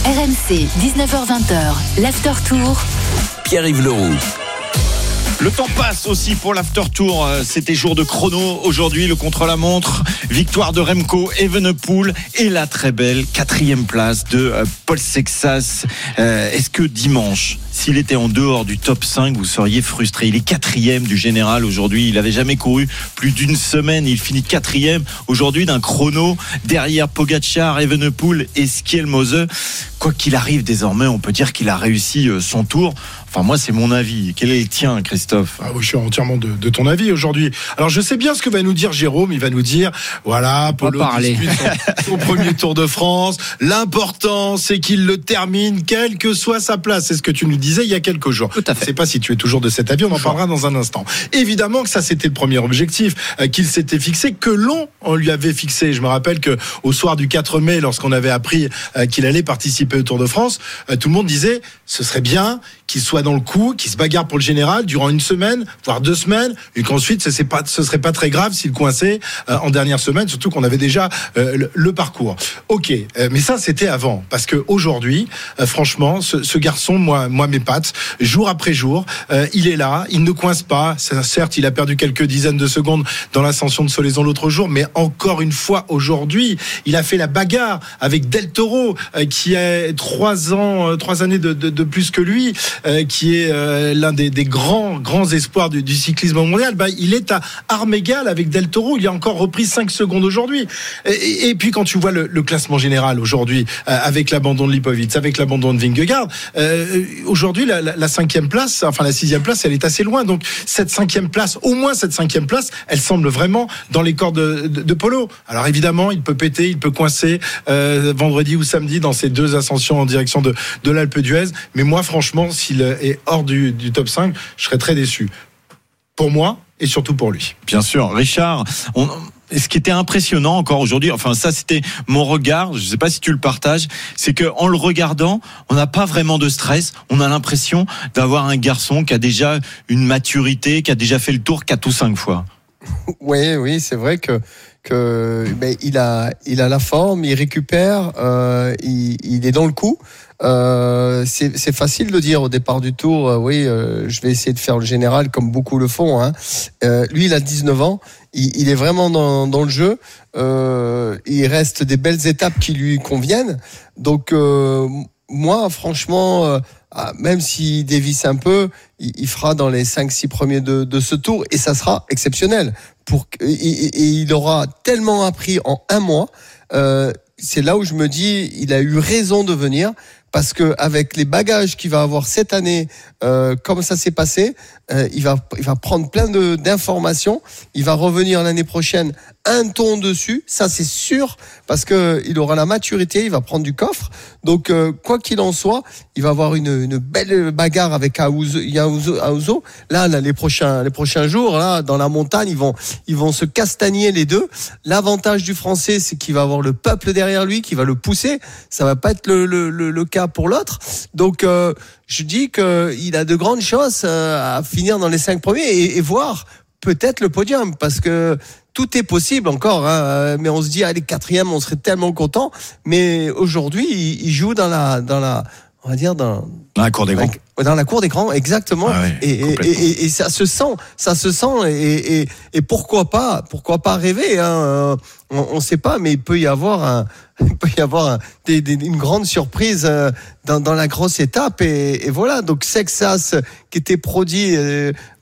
RMC, 19h-20h, l'After Tour. Pierre-Yves Leroux. Le temps passe aussi pour l'after tour. C'était jour de chrono. Aujourd'hui, le contre-la-montre. Victoire de Remco Evenepoel et la très belle 4e place de Paul Sexas. Est-ce que dimanche, s'il était en dehors du top 5, vous seriez frustré? Il est 4e du général aujourd'hui. Il n'avait jamais couru plus d'une semaine. Il finit 4e aujourd'hui d'un chrono derrière Pogačar, Evenepoel et Schielmoze. Quoi qu'il arrive désormais, on peut dire qu'il a réussi son tour. Enfin, moi, c'est mon avis. Quel est le tien, Christophe? Oui, je suis entièrement de ton avis aujourd'hui. Alors, je sais bien ce que va nous dire Jérôme. Il va nous dire, voilà, Polo dispute son premier Tour de France. L'important, c'est qu'il le termine, quelle que soit sa place. C'est ce que tu nous disais il y a quelques jours. Tout à fait. Je ne sais pas si tu es toujours de cet avis. On en parlera dans un instant. Évidemment que ça, c'était le premier objectif qu'il s'était fixé, que on lui avait fixé. Je me rappelle que au soir du 4 mai, lorsqu'on avait appris qu'il allait participer au Tour de France, tout le monde disait, ce serait bien qu'il soit dans le coup, qu'il se bagarre pour le général durant une semaine, voire 2 semaines, et qu'ensuite ce serait pas très grave s'il coinçait en dernière semaine, surtout qu'on avait déjà le parcours. Ok, mais ça c'était avant, parce que aujourd'hui, franchement, ce garçon, moi m'épate, jour après jour, il est là, il ne coince pas. Certes, il a perdu quelques dizaines de secondes dans l'ascension de Solaison l'autre jour, mais encore une fois aujourd'hui, il a fait la bagarre avec Del Toro, qui a 3 années de plus que lui. Qui est l'un des grands espoirs du cyclisme mondial, il est à armes égales avec Del Toro. Il a encore repris 5 secondes aujourd'hui. Et puis quand tu vois le classement général aujourd'hui, avec l'abandon de Lipovic, avec l'abandon de Vingegaard, aujourd'hui la 5e place, enfin la 6e place, elle est assez loin. Donc cette 5e place, au moins cette 5e place, elle semble vraiment dans les cordes de Polo. Alors évidemment, il peut péter, il peut coincer vendredi ou samedi dans ces 2 ascensions en direction de l'Alpe d'Huez. Mais moi, franchement, s'il est hors du top 5, je serais très déçu. Pour moi et surtout pour lui. Bien sûr. Richard, ce qui était impressionnant encore aujourd'hui, enfin ça c'était mon regard, je ne sais pas si tu le partages, c'est qu'en le regardant, on n'a pas vraiment de stress, on a l'impression d'avoir un garçon qui a déjà une maturité, qui a déjà fait le tour 4 ou 5 fois. Oui, c'est vrai que il a la forme, il récupère, il est dans le coup. C'est facile de dire au départ du tour, je vais essayer de faire le général comme beaucoup le font. Lui, il a 19 ans, il est vraiment dans le jeu. Il reste des belles étapes qui lui conviennent. Donc moi, franchement, même s'il dévisse un peu, il fera dans les 5-6 premiers de ce tour et ça sera exceptionnel. Et il aura tellement appris en 1 mois. C'est là où je me dis, il a eu raison de venir. Parce que avec les bagages qu'il va avoir cette année, comme ça s'est passé, il va prendre plein d'informations. Il va revenir l'année prochaine un ton dessus, ça c'est sûr, parce que il aura la maturité, il va prendre du coffre. Donc quoi qu'il en soit, il va avoir une belle bagarre avec Ayuso. Là, les prochains jours, là, dans la montagne, ils vont se castagner les deux. L'avantage du Français, c'est qu'il va avoir le peuple derrière lui, qui va le pousser. Ça va pas être le cas pour l'autre. Donc je dis qu'il a de grandes chances à finir dans les 5 premiers et voir peut-être le podium, parce que tout est possible encore, mais on se dit, allez, 4e, on serait tellement content. Mais aujourd'hui, il joue dans la, on va dire dans la cour des grands. Dans la cour des grands, exactement. Ah ouais, et ça se sent. Et pourquoi pas rêver, on sait pas, mais il peut y avoir une grande surprise dans la grosse étape. Et voilà. Donc Sexas, qui était produit